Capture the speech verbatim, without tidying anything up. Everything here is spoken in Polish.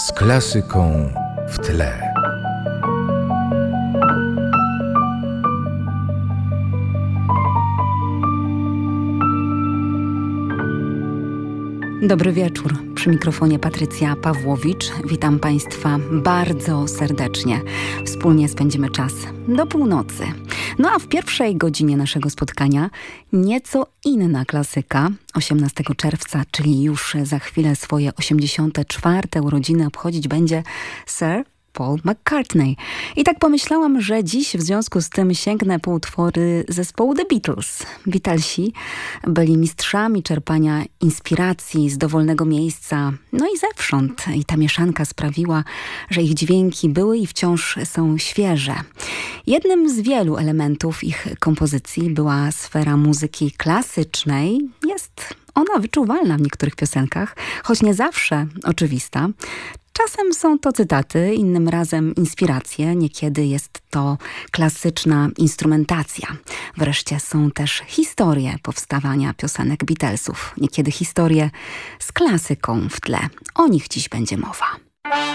z klasyką w tle. Dobry wieczór. Przy mikrofonie Patrycja Pawłowicz. Witam Państwa bardzo serdecznie. Wspólnie spędzimy czas do północy. No a w pierwszej godzinie naszego spotkania nieco inna klasyka. osiemnastego czerwca, czyli już za chwilę swoje osiemdziesiąte czwarte urodziny obchodzić będzie Sir Paul McCartney. I tak pomyślałam, że dziś w związku z tym sięgnę po utwory zespołu The Beatles. Beatlesi byli mistrzami czerpania inspiracji z dowolnego miejsca, no i zewsząd. I ta mieszanka sprawiła, że ich dźwięki były i wciąż są świeże. Jednym z wielu elementów ich kompozycji była sfera muzyki klasycznej. Jest ona wyczuwalna w niektórych piosenkach, choć nie zawsze oczywista. Czasem są to cytaty, innym razem inspiracje, niekiedy jest to klasyczna instrumentacja. Wreszcie są też historie powstawania piosenek Beatlesów, niekiedy historie z klasyką w tle. O nich dziś będzie mowa.